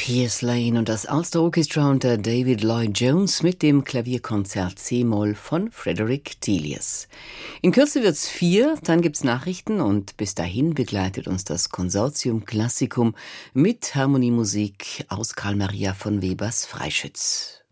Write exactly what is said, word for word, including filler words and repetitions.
Piers Lane und das Ulster Orchestra unter David Lloyd Jones mit dem Klavierkonzert C-Moll von Frederick Delius. In Kürze wird's vier, dann gibt's Nachrichten und bis dahin begleitet uns das Konsortium Classicum mit Harmoniemusik aus Karl Maria von Webers Freischütz.